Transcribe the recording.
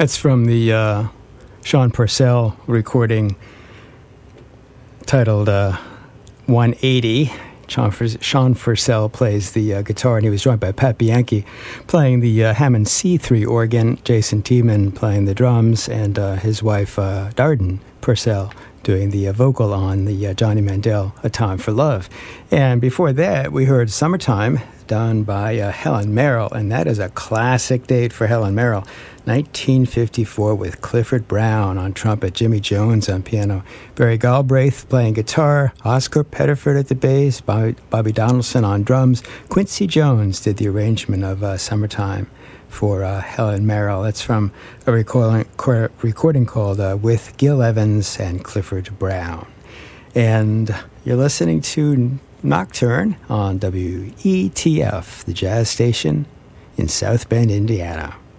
That's from the Sean Purcell recording titled 180. Sean Purcell plays the guitar, and he was joined by Pat Bianchi playing the Hammond C3 organ, Jason Tiemann playing the drums, and his wife, Darden Purcell, doing the vocal on the Johnny Mandel, A Time for Love. And before that, we heard Summertime, done by Helen Merrill, and that is a classic date for Helen Merrill. 1954 with Clifford Brown on trumpet, Jimmy Jones on piano, Barry Galbraith playing guitar, Oscar Pettiford at the bass, Bobby Donaldson on drums. Quincy Jones did the arrangement of Summertime for Helen Merrill. That's from a recording called With Gil Evans and Clifford Brown. And you're listening to Nocturne on WETF, the jazz station in South Bend, Indiana.